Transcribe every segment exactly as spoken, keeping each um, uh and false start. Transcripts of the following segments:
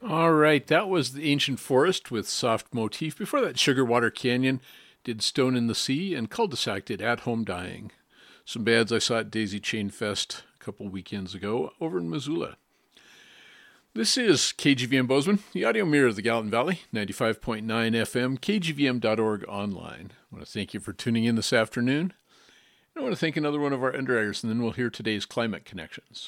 All right, that was The Ancient Forest with Soft Motif. Before that, Sugarwater Canyon did Stone in the Sea, and Cul-de-sac did At Home Dying. Some bands I saw at Daisy Chain Fest a couple weekends ago over in Missoula. This is K G V M Bozeman, the audio mirror of the Gallatin Valley, ninety-five point nine F M, K G V M dot org online. I want to thank you for tuning in this afternoon. I want to thank another one of our underwriters, and then we'll hear today's Climate Connections.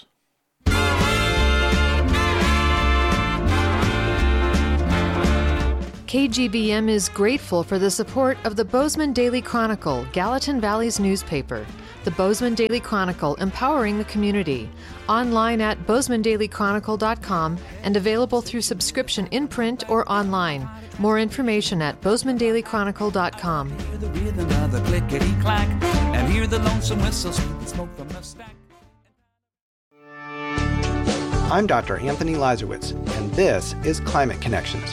K G B M is grateful for the support of the Bozeman Daily Chronicle, Gallatin Valley's newspaper. The Bozeman Daily Chronicle, empowering the community. Online at bozeman daily chronicle dot com and available through subscription in print or online. More information at bozeman daily chronicle dot com. Hear the rhythm of the clickety-clack and hear the lonesome whistle sweep smoke from the stack. I'm Doctor Anthony Lazarowitz, and this is Climate Connections.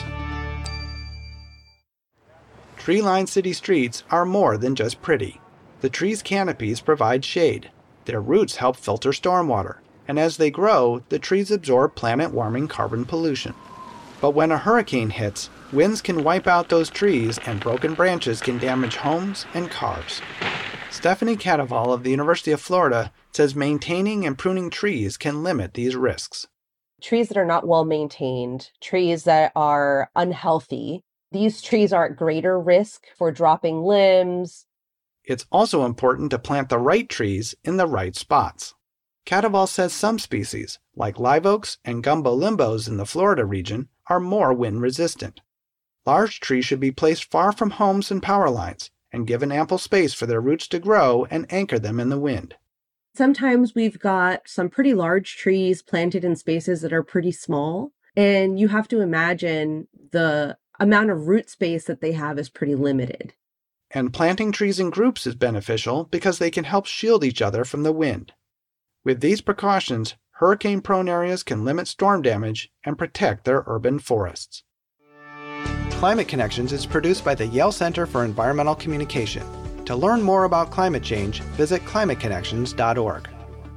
Tree-lined city streets are more than just pretty. The trees' canopies provide shade. Their roots help filter stormwater, and as they grow, the trees absorb planet-warming carbon pollution. But when a hurricane hits, winds can wipe out those trees and broken branches can damage homes and cars. Stephanie Cadaval of the University of Florida says maintaining and pruning trees can limit these risks. Trees that are not well maintained, trees that are unhealthy, these trees are at greater risk for dropping limbs. It's also important to plant the right trees in the right spots. Cadaval says some species, like live oaks and gumbo limbos in the Florida region, are more wind resistant. Large trees should be placed far from homes and power lines and given ample space for their roots to grow and anchor them in the wind. Sometimes we've got some pretty large trees planted in spaces that are pretty small, and you have to imagine the amount of root space that they have is pretty limited. And planting trees in groups is beneficial because they can help shield each other from the wind. With these precautions, hurricane-prone areas can limit storm damage and protect their urban forests. Climate Connections is produced by the Yale Center for Environmental Communication. To learn more about climate change, visit climate connections dot org.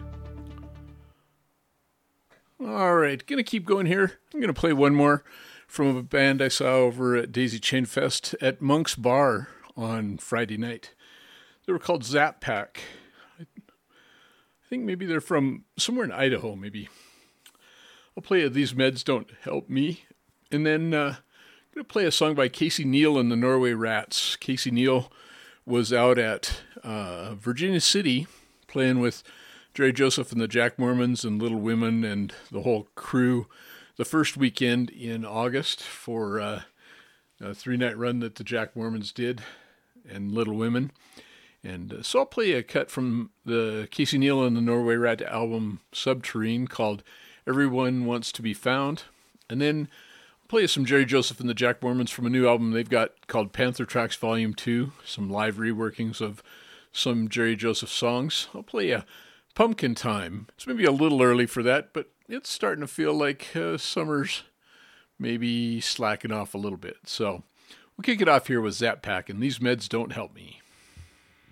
All right, going to keep going here. I'm going to play one more from a band I saw over at Daisy Chain Fest at Monk's Bar on Friday night. They were called Zap Pack. I think maybe they're from somewhere in Idaho, maybe. I'll play These Meds Don't Help Me. And then uh, I'm going to play a song by Casey Neal and the Norway Rats. Casey Neal was out at uh, Virginia City playing with Jerry Joseph and the Jack Mormons and Little Women and the whole crew the first weekend in August for uh, a three-night run that the Jack Mormons did and Little Women. And uh, so I'll play a cut from the Casey Neal and the Norway Rat album Subterrene called Everyone Wants to Be Found. And then I'll play some Jerry Joseph and the Jack Mormons from a new album they've got called Panther Tracks Volume two, some live reworkings of some Jerry Joseph songs. I'll play a Pumpkin Time. It's maybe a little early for that, but it's starting to feel like uh, summer's maybe slacking off a little bit. So we'll kick it off here with Zap Pack, and These Meds Don't Help Me.